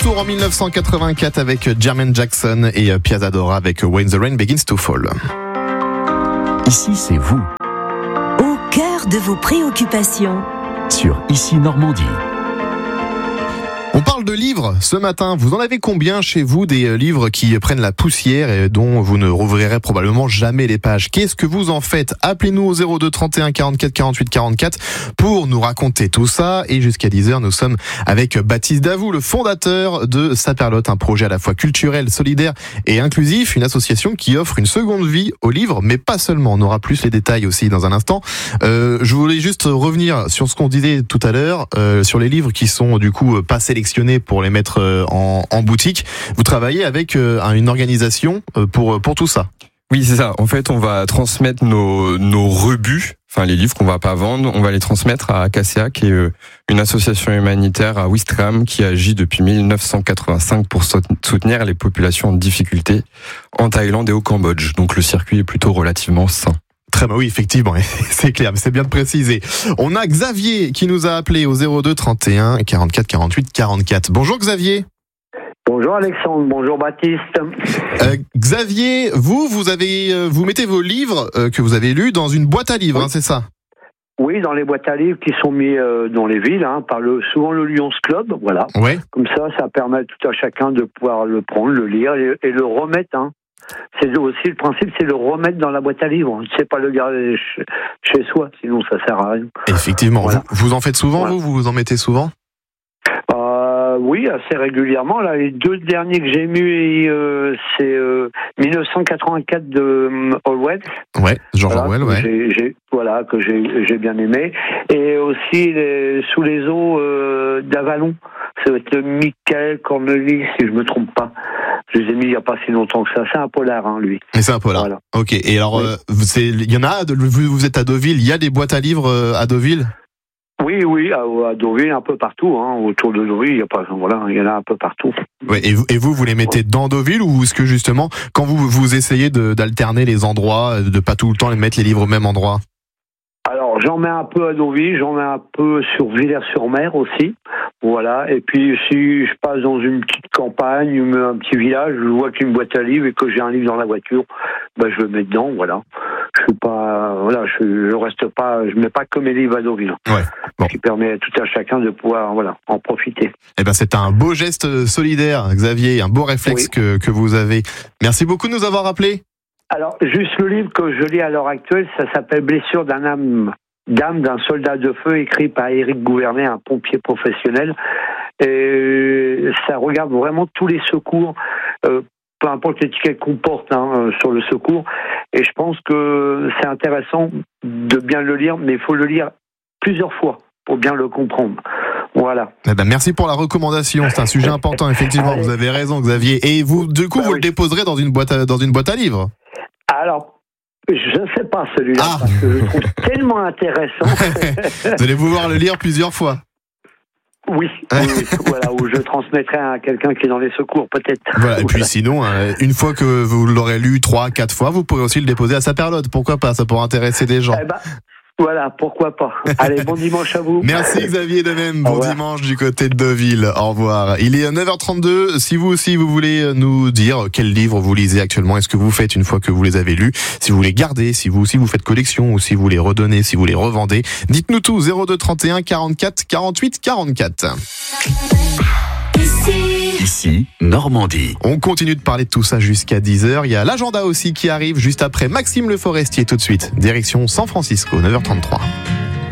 retour en 1984 avec Jermaine Jackson et Piazza Dora avec When the Rain Begins to Fall. Ici, c'est vous. Au cœur de vos préoccupations. Sur Ici Normandie. On parle de livres ce matin. Vous en avez combien chez vous des livres qui prennent la poussière et dont vous ne rouvrirez probablement jamais les pages? Qu'est-ce que vous en faites? Appelez-nous au 02 31 44 48 44 pour nous raconter tout ça. Et jusqu'à 10h, nous sommes avec Baptiste Davout, le fondateur de Saperlotte, un projet à la fois culturel, solidaire et inclusif, une association qui offre une seconde vie aux livres, mais pas seulement. On aura plus les détails aussi dans un instant. Je voulais juste revenir sur ce qu'on disait tout à l'heure, sur les livres qui sont du coup pas sélectionnés pour les mettre en boutique. Vous travaillez avec une organisation pour tout ça. Oui, c'est ça. En fait, on va transmettre nos rebuts, enfin les livres qu'on va pas vendre, on va les transmettre à Acacia, qui est une association humanitaire à Ouistreham qui agit depuis 1985 pour soutenir les populations en difficulté en Thaïlande et au Cambodge. Donc le circuit est plutôt relativement sain. Très bien, oui, effectivement, c'est clair, mais c'est bien de préciser. On a Xavier qui nous a appelé au 02 31 44 48 44. Bonjour Xavier. Bonjour Alexandre, bonjour Baptiste. Xavier, vous mettez vos livres que vous avez lus dans une boîte à livres, oui. C'est ça? Oui, dans les boîtes à livres qui sont mis dans les villes, par souvent le Lions Club, voilà. Ouais. Comme ça permet tout à chacun de pouvoir le prendre, le lire et le remettre. C'est aussi le principe, c'est le remettre dans la boîte à livres. C'est pas le garder chez soi, sinon ça sert à rien. Effectivement. Voilà. Vous en faites souvent, voilà. Vous en mettez souvent? Oui, assez régulièrement. Là, les deux derniers que j'ai mis, c'est 1984 de Orwell. Ouais, George Orwell, ouais. Que j'ai bien aimé. Et aussi Sous les eaux d'Avalon. C'est Michael Cornelis, si je me trompe pas. Je les ai mis il n'y a pas si longtemps que ça. C'est un polar, lui. Mais c'est un polar. Voilà. Ok. Et alors, oui. Il y en a. Vous êtes à Deauville. Il y a des boîtes à livres à Deauville? Oui, à Deauville, un peu partout, autour de Deauville, il y en a un peu partout. Ouais, et vous les mettez dans Deauville, ou est-ce que justement, quand vous essayez d'alterner les endroits, de pas tout le temps mettre les livres au même endroit? Alors, j'en mets un peu à Deauville, j'en mets un peu sur Villers-sur-Mer aussi, voilà. Et puis, si je passe dans une petite campagne, un petit village, je vois qu'il y a une boîte à livres et que j'ai un livre dans la voiture, je le mets dedans, voilà. Je suis pas, voilà, je reste pas, je mets pas que mes livres à Deauville. Ouais. Bon. Ce qui permet à tout à chacun de pouvoir, en profiter. C'est un beau geste solidaire, Xavier, un beau réflexe que vous avez. Merci beaucoup de nous avoir appelés. Alors, juste le livre que je lis à l'heure actuelle, ça s'appelle Blessure d'âme d'un soldat de feu, écrit par Éric Gouvernet, un pompier professionnel. Et ça regarde vraiment tous les secours, peu importe l'étiquette qu'on porte sur le secours. Et je pense que c'est intéressant de bien le lire, mais il faut le lire plusieurs fois pour bien le comprendre. Voilà. Merci pour la recommandation. C'est un sujet important, effectivement. Vous avez raison, Xavier. Et vous, du coup, vous le déposerez dans une boîte à livres? Alors, je ne sais pas celui-là, parce que je le trouve tellement intéressant. Vous allez pouvoir le lire plusieurs fois. Oui, voilà, ou je transmettrai à quelqu'un qui est dans les secours, peut-être. Voilà, et puis sinon, une fois que vous l'aurez lu 3-4 fois, vous pourrez aussi le déposer à Saperlotte. Pourquoi pas? Ça pourra intéresser des gens. Voilà, pourquoi pas. Allez, bon dimanche à vous. Merci Xavier, de même. Bon dimanche du côté de Deauville. Au revoir. Il est 9h32. Si vous aussi vous voulez nous dire quel livre vous lisez actuellement, est-ce que vous faites une fois que vous les avez lus, si vous les gardez, si vous aussi vous faites collection, ou si vous les redonnez, si vous les revendez, dites-nous tout. 02 31 44 48 44. Ici, Normandie. On continue de parler de tout ça jusqu'à 10h. Il y a l'agenda aussi qui arrive juste après Maxime Le Forestier tout de suite. Direction San Francisco, 9h33.